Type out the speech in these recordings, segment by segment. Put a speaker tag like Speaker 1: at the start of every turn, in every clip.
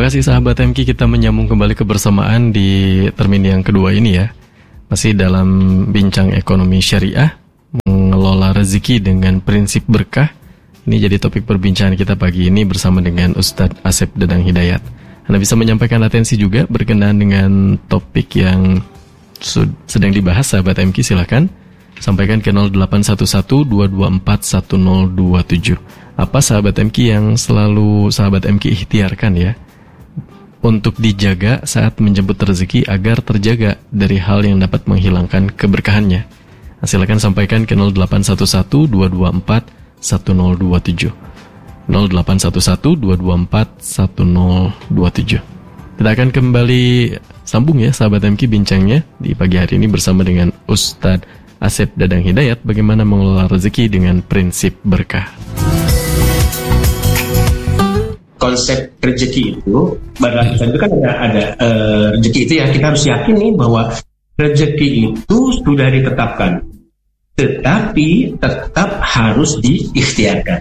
Speaker 1: Terima kasih sahabat MQ, kita menyambung kembali kebersamaan di termin yang kedua ini ya. Masih dalam bincang ekonomi syariah, mengelola rezeki dengan prinsip berkah. Ini jadi topik perbincangan kita pagi ini bersama dengan Ustadz Asep Dadang Hidayat. Anda bisa menyampaikan atensi juga berkenaan dengan topik yang sedang dibahas sahabat MQ, silakan sampaikan ke 0811-224-1027. Apa sahabat MQ yang selalu sahabat MQ ikhtiarkan ya untuk dijaga saat menjemput rezeki agar terjaga dari hal yang dapat menghilangkan keberkahannya? Silakan sampaikan ke 0811-224-1027. 0811-224-1027. Kita akan kembali sambung ya sahabat MQ bincangnya di pagi hari ini bersama dengan Ustadz Asep Dadang Hidayat, bagaimana mengelola rezeki dengan prinsip berkah.
Speaker 2: Konsep rezeki itu, pada kita itu kan ada rezeki itu ya, kita harus yakin nih bahwa rezeki itu sudah ditetapkan, tetapi tetap harus diikhtiarkan.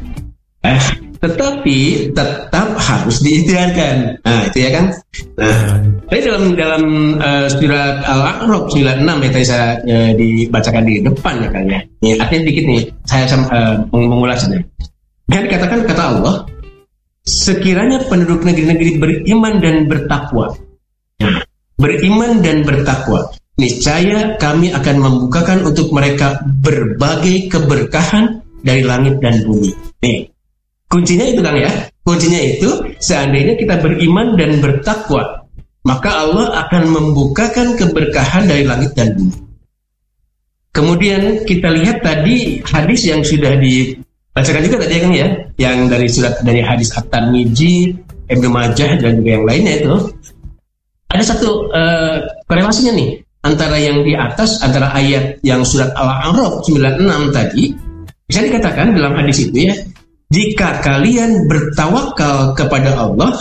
Speaker 2: Tetapi tetap harus diikhtiarkan. Nah, itu ya kan. Nah, tadi dalam surat Al-A'raf 96 yang tadi saya dibacakan di depan ya kan ya. Ini artinya dikit nih, saya mengulasnya. Dan dikatakan kata Allah, sekiranya penduduk negeri-negeri beriman dan bertakwa. Nah, beriman dan bertakwa, niscaya kami akan membukakan untuk mereka berbagai keberkahan dari langit dan bumi. Nih, kuncinya itu Kang ya. Kuncinya itu seandainya kita beriman dan bertakwa, maka Allah akan membukakan keberkahan dari langit dan bumi. Kemudian kita lihat tadi hadis yang sudah dibacakan juga tadi ya Kang ya, yang dari hadis At-Tirmidzi, Ibnu Majah dan juga yang lainnya itu. Ada satu korelasinya nih antara yang di atas, antara ayat yang surat Al-A'raf 96 tadi. Bisa dikatakan dalam hadis itu ya, jika kalian bertawakal kepada Allah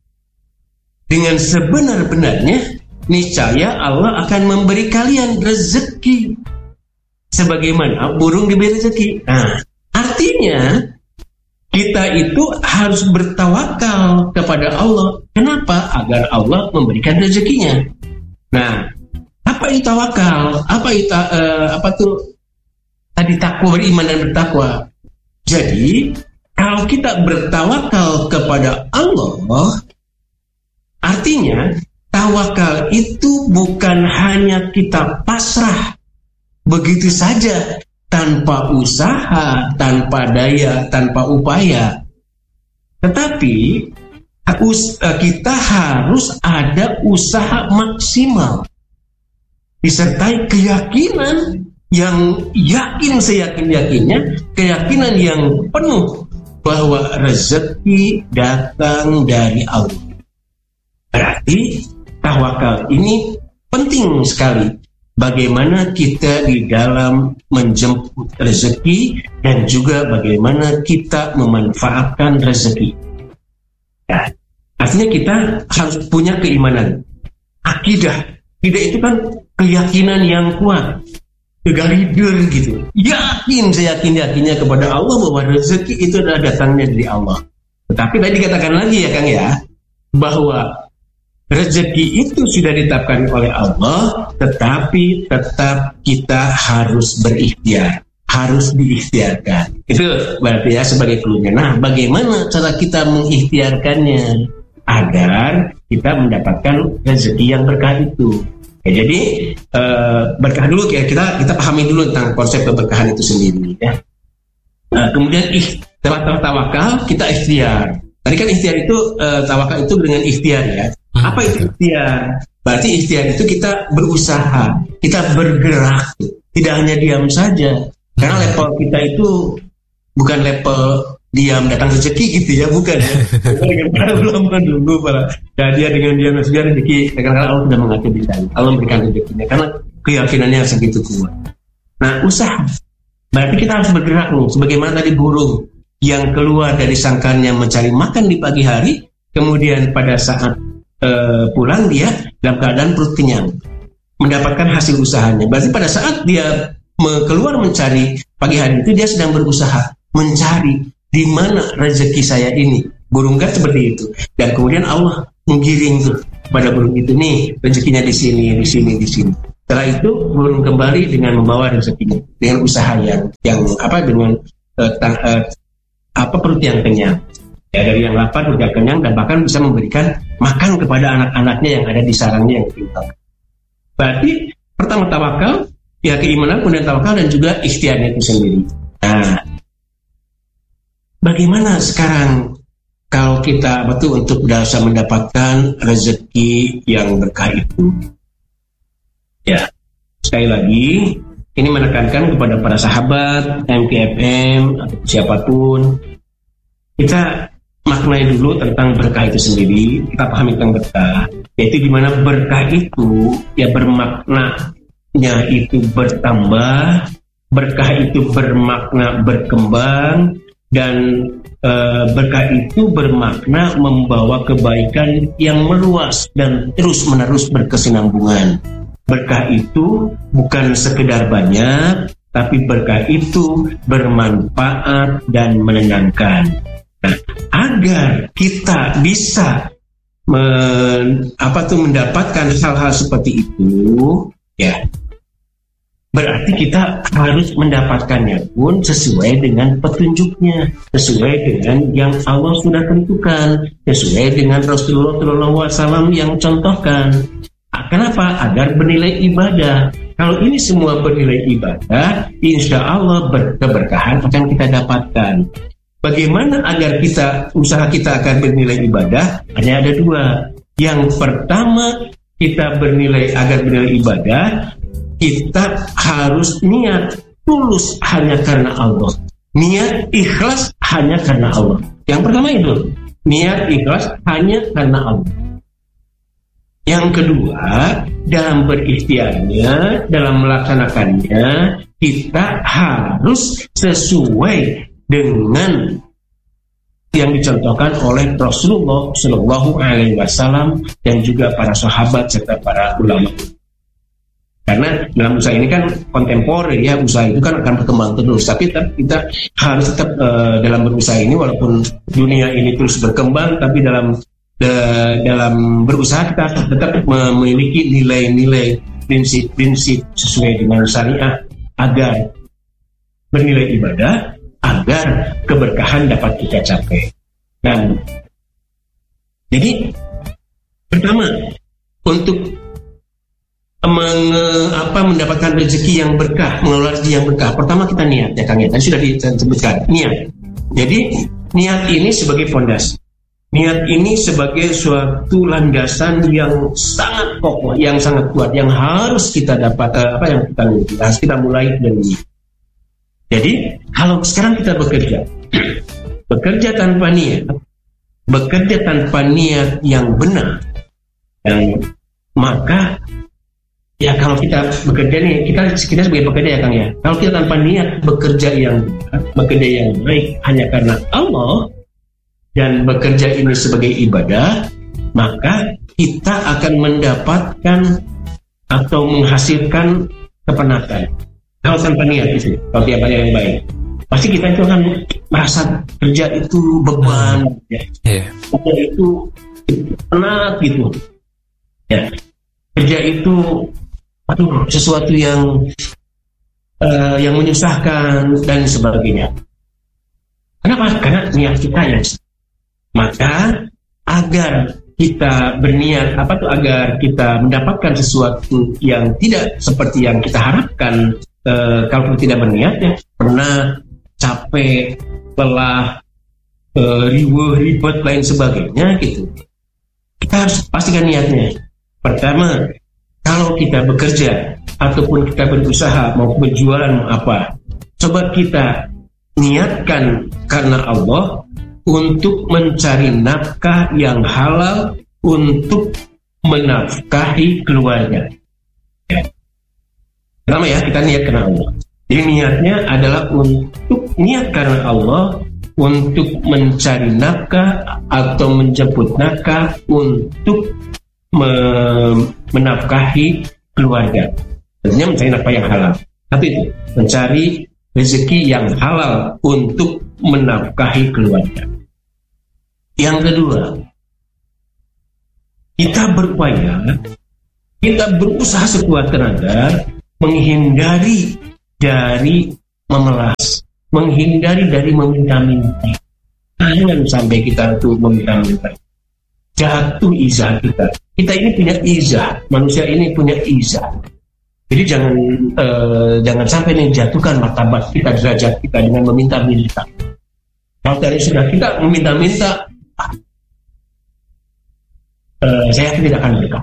Speaker 2: dengan sebenar-benarnya, niscaya Allah akan memberi kalian rezeki sebagaimana burung diberi rezeki. Nah, artinya kita itu harus bertawakal kepada Allah. Kenapa? Agar Allah memberikan rezekinya. Nah, apa itu tawakal? Apa tuh tadi takwa, beriman dan bertakwa? Jadi kalau kita bertawakal kepada Allah, artinya tawakal itu bukan hanya kita pasrah begitu saja, tanpa usaha, tanpa daya, tanpa upaya. Tetapi kita harus ada usaha maksimal, disertai keyakinan yang yakin seyakin-yakinnya, keyakinan yang penuh bahwa rezeki datang dari Allah. Berarti tawakal ini penting sekali. Bagaimana kita di dalam menjemput rezeki dan juga bagaimana kita memanfaatkan rezeki. Ya, artinya kita harus punya keimanan, akidah. Akidah itu kan keyakinan yang kuat, tegarider gitu. Yakin seyakin-yakinnya kepada Allah bahwa rezeki itu adalah datangnya dari Allah. Tetapi tadi dikatakan lagi ya Kang ya, bahwa rezeki itu sudah ditetapkan oleh Allah, tetapi tetap kita harus berikhtiar, harus diikhtiarkan. Itu berarti ya sebagai clue-nya. Nah, bagaimana cara kita mengikhtiarkannya agar kita mendapatkan rezeki yang berkah itu? Ya, jadi berkah dulu ya, kita pahami dulu tentang konsep keberkahan itu sendiri ya. Kemudian setelah tawakal kita ikhtiar. Tadi kan ikhtiar itu tawakal itu dengan ikhtiar ya. Apa itu ikhtiar? Berarti ikhtiar itu kita berusaha, kita bergerak, tidak hanya diam saja. Karena level kita itu bukan level diam datang rezeki gitu ya, bukan ya. Dengan ulama dulu para dia dengan diam saja rezeki, karena Allah sudah mengatur di sana. Allah memberikan rezekinya karena keyakinannya segitu kuat. Nah, usaha. Berarti kita harus bergerak nih, sebagaimana tadi burung yang keluar dari sangkarnya mencari makan di pagi hari, kemudian pada saat pulang dia dalam keadaan perut kenyang, mendapatkan hasil usahanya. Berarti pada saat dia keluar mencari pagi hari itu dia sedang berusaha mencari di mana rezeki saya ini. Burung kan seperti itu. Dan kemudian Allah menggiring tuh pada burung itu, nih rezekinya di sini, di sini, di sini. Setelah itu burung kembali dengan membawa rezekinya dengan usaha yang dengan perut yang kenyang. Ya, dari yang lapar udah kenyang dan bahkan bisa memberikan makan kepada anak-anaknya yang ada di sarangnya yang pintar. Berarti pertama tawakal, ya keimanan, kemudian tawakal dan juga ikhtiarnya itu sendiri. Nah, bagaimana sekarang kalau kita betul untuk bisa mendapatkan rezeki yang berkah itu? Ya, sekali lagi ini menekankan kepada para sahabat, MKFM atau siapapun, kita maknai dulu tentang berkah itu sendiri. Kita pahami tentang berkah, yaitu di mana berkah itu ya bermaknanya itu bertambah, berkah itu bermakna berkembang, dan berkah itu bermakna membawa kebaikan yang meluas dan terus-menerus berkesinambungan. Berkah itu bukan sekedar banyak, tapi berkah itu bermanfaat dan menenangkan. Nah, agar kita bisa mendapatkan hal-hal seperti itu, ya berarti kita harus mendapatkannya pun sesuai dengan petunjuknya, sesuai dengan yang Allah sudah tentukan, sesuai dengan Rasulullah SAW yang contohkan. Kenapa? Agar bernilai ibadah. Kalau ini semua bernilai ibadah, insya Allah keberkahan akan kita dapatkan. Bagaimana agar usaha kita akan bernilai ibadah? Hanya ada dua. Yang pertama, kita agar bernilai ibadah, kita harus niat tulus hanya karena Allah. Niat ikhlas hanya karena Allah. Yang pertama itu, niat ikhlas hanya karena Allah. Yang kedua, dalam berikhtiarnya, dalam melaksanakannya, kita harus sesuai dengan yang dicontohkan oleh Rasulullah Shallallahu Alaihi Wasallam dan juga para sahabat serta para ulama. Karena dalam usaha ini kan kontemporer, ya, usaha itu kan akan berkembang terus. Tapi kita harus tetap dalam berusaha ini, walaupun dunia ini terus berkembang, tapi dalam berusaha kita tetap memiliki nilai-nilai, prinsip-prinsip sesuai dengan syariah agar bernilai ibadah, agar keberkahan dapat kita capai. Dan jadi pertama, untuk mendapatkan rezeki yang berkah, mengelola rezeki yang berkah, pertama kita niat, ya Kang, ya tadi sudah disebutkan niat. Jadi niat ini sebagai fondasi, niat ini sebagai suatu landasan yang sangat kokoh, yang sangat kuat, yang harus kita dapat yang kita miliki, harus kita mulai dari ini. Jadi kalau sekarang kita bekerja tanpa niat yang benar, dan maka ya kalau kita bekerja nih, kita sebagai pekerja, ya Kang, ya, kalau kita tanpa niat bekerja yang baik hanya karena Allah dan bekerja ini sebagai ibadah, maka kita akan mendapatkan atau menghasilkan kepenatan. Kalau tanpa niat itu, kalau tiap hari yang baik, pasti kita itu akan merasa kerja itu beban, ya. Kerja itu penat gitu, ya. Kerja itu sesuatu yang menyusahkan dan sebagainya. Kenapa? Karena niat kita ya. Maka agar kita berniat agar kita mendapatkan sesuatu yang tidak seperti yang kita harapkan, kalau kita tidak berniat, ya pernah capek, lelah, riweuh, ribet, lain sebagainya gitu. Kita harus pastikan niatnya. Pertama, kalau kita bekerja ataupun kita berusaha, mau berjualan, mau apa, coba kita niatkan karena Allah untuk mencari nafkah yang halal untuk menafkahi keluarga. Ya. Pertama ya, kita niat karena Allah. Jadi niatnya adalah untuk niat karena Allah untuk mencari nafkah atau menjemput nafkah untuk menafkahi keluarga. Tentunya mencari nafkah yang halal. Satu itu, mencari rezeki yang halal untuk menafkahi keluarga. Yang kedua, kita berupaya, kita berusaha sekuat tenaga menghindari dari memelas, menghindari dari meminta-minta. Jangan sampai kita tuh meminta-minta. Jatuh izah kita. Kita ini punya izah, manusia ini punya izah. Jadi jangan sampai menjatuhkan martabat kita, derajat kita dengan meminta-minta. Kalau tadi sudah kita meminta-minta, saya tidak akan berkah.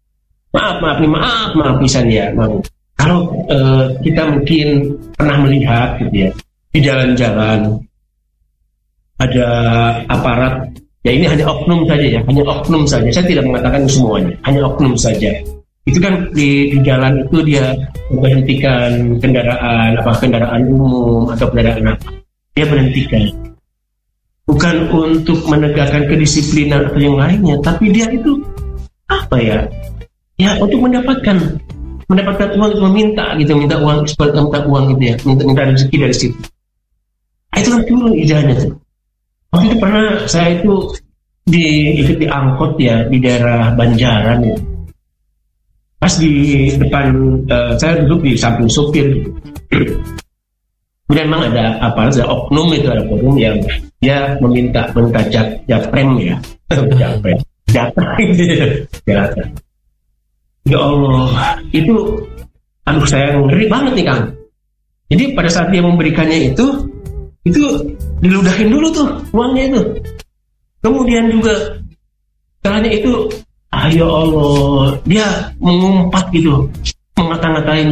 Speaker 2: Maaf pisan ya. Kalau kita mungkin pernah melihat gitu ya, di jalan-jalan ada aparat, ya ini hanya oknum saja ya, hanya oknum saja. Saya tidak mengatakan semuanya, hanya oknum saja. Itu kan di jalan itu dia memberhentikan kendaraan umum atau kendaraan apa, dia berhentikan. Bukan untuk menegakkan kedisiplinan atau yang lainnya, tapi dia itu apa ya? Ya untuk mendapatkan uang, itu minta uang gitu ya, minta rezeki dari situ. Itu kan dulu ijazahnya tuh. Waktu itu pernah saya itu ikut di angkot ya di daerah Banjaran ya. Pas di depan saya duduk di samping supir. Kemudian memang ada oknum itu, ada oknum yang dia meminta japrem ya, japrem, jatah gitu ya. Ya Allah, itu saya ngeri banget nih Kang. Jadi pada saat dia memberikannya itu diludahin dulu tuh uangnya itu. Kemudian juga caranya itu, ya Allah, dia mengumpat gitu, mengata-ngatain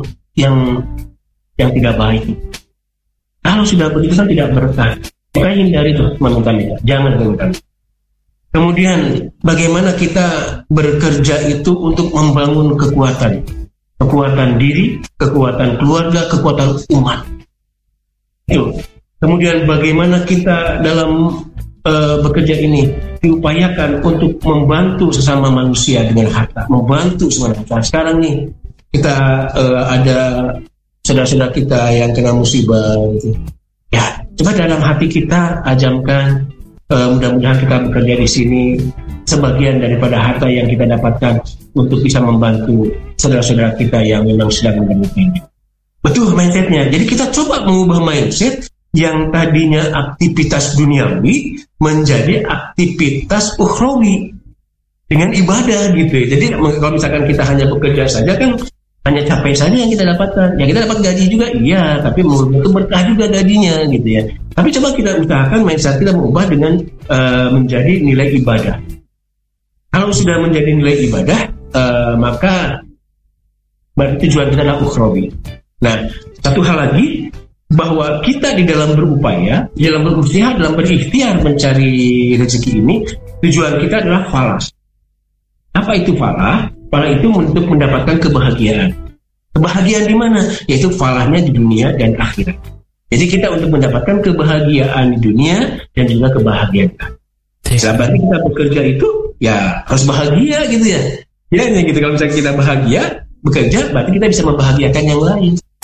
Speaker 2: yang tidak baik. Kalau sudah begitu kan tidak berkah. Maka hindari tuh meminta-minta, jangan meminta. Kemudian bagaimana kita bekerja itu untuk membangun kekuatan diri, kekuatan keluarga, kekuatan umat. Itu. Kemudian bagaimana kita dalam bekerja ini diupayakan untuk membantu sesama manusia dengan harta, membantu sesama manusia. Sekarang nih kita ada saudara-saudara kita yang kena musibah gitu. Ya, coba dalam hati kita ajamkan, mudah-mudahan kita bekerja di sini sebagian daripada harta yang kita dapatkan untuk bisa membantu saudara-saudara kita yang memang sedang mengalami. Betul mindsetnya. Jadi kita coba mengubah mindset yang tadinya aktivitas duniawi menjadi aktivitas ukhrawi dengan ibadah gitu. Jadi kalau misalkan kita hanya bekerja saja kan hanya capek saja yang kita dapatkan. Ya kita dapat gaji juga, iya, tapi itu berkah juga gajinya gitu ya. Tapi coba kita usahakan mindset kita mengubah dengan menjadi nilai ibadah. Kalau sudah menjadi nilai ibadah, maka berarti tujuan kita adalah ukhrawi. Nah, satu hal lagi, bahwa kita di dalam berupaya, di dalam berusaha, dalam berikhtiar mencari rezeki ini, tujuan kita adalah falah. Apa itu falah? Falah itu untuk mendapatkan kebahagiaan. Kebahagiaan di mana? Yaitu falahnya di dunia dan akhirat. Jadi kita untuk mendapatkan kebahagiaan di dunia dan juga kebahagiaan. Berarti kita bekerja itu ya harus bahagia gitu ya. Ya gitu, kalau misalnya kita bahagia bekerja, berarti kita bisa membahagiakan yang lain.